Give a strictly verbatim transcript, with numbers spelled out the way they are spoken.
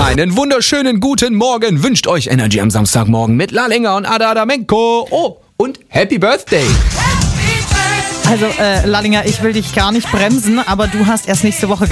Einen wunderschönen guten Morgen wünscht euch Energy am Samstagmorgen mit Lalinger und Ada Adamenko. Oh, und Happy Birthday! Also, äh, Lallinger, ich will dich gar nicht bremsen, aber du hast erst nächste Woche